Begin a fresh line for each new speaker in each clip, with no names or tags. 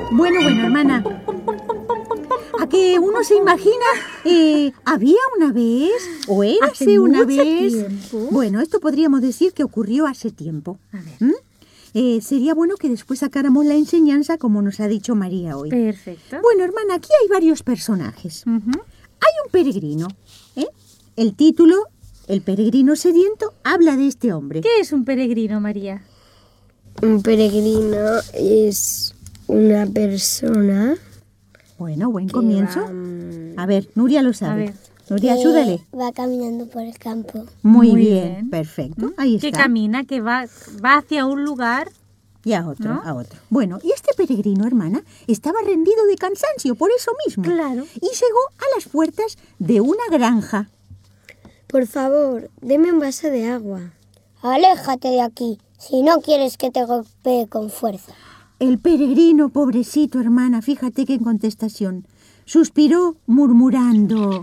Bueno, hermana. ¿A que uno se imagina? ¿Había una vez? ¿O érase
Hace
una
mucho
vez?
tiempo.
Bueno, esto podríamos decir que ocurrió hace tiempo.
A ver.
Sería bueno que después sacáramos la enseñanza como nos ha dicho María hoy.
Perfecto.
Bueno, hermana, aquí hay varios personajes.
Ujú.
Hay un peregrino. El título, El peregrino sediento, habla de este hombre.
¿Qué es un peregrino, María?
Un peregrino es una persona
Bueno, buen
que
comienzo.
va,
A ver, Nuria lo
A
sabe.
ver.
Nuria, ayúdale.
Va caminando por el campo.
Muy
Muy
bien,
bien.
perfecto. Ahí
Que
está.
camina, que va hacia un lugar.
Y a otro,
¿No?
a otro. Bueno, y este peregrino, hermana, estaba rendido de cansancio por eso mismo.
Claro.
Y llegó a las puertas de una granja.
Por favor, deme un vaso de agua.
Aléjate de aquí, si no quieres que te golpee con fuerza.
El peregrino, pobrecito, hermana, fíjate que en contestación, suspiró murmurando.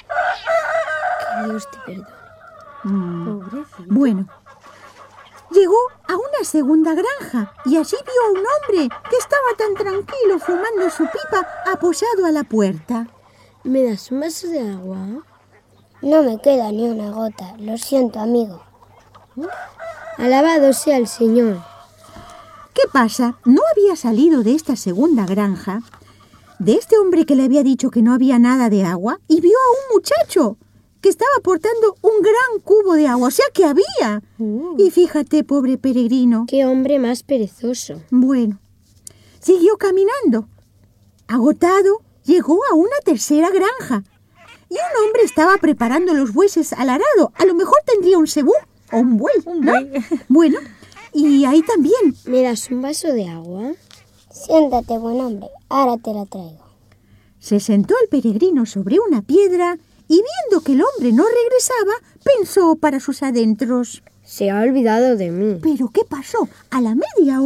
Que Dios te perdone.
Pobrecito.
Bueno, llegó a una segunda granja y allí vio a un hombre que estaba tan tranquilo fumando su pipa apoyado a la puerta.
¿Me das un vaso de agua?
No me queda ni una gota, lo siento, amigo.
Alabado sea el Señor.
¿Qué pasa? No había salido de esta segunda granja, de este hombre que le había dicho que no había nada de agua, y vio a un muchacho que estaba portando un gran cubo de agua, o sea que había. Y fíjate, pobre peregrino.
Qué hombre más perezoso.
Bueno, siguió caminando. Agotado, llegó a una tercera granja. Y un hombre estaba preparando los bueyes al arado. A lo mejor tendría un cebú o un buey,
Un
¿no?
buey.
Bueno, y ahí también.
¿Me das un vaso de agua?
Siéntate, buen hombre, ahora te la traigo.
Se sentó el peregrino sobre una piedra y viendo que el hombre no regresaba, pensó para sus adentros.
Se ha olvidado de mí.
¿Pero qué pasó? A la media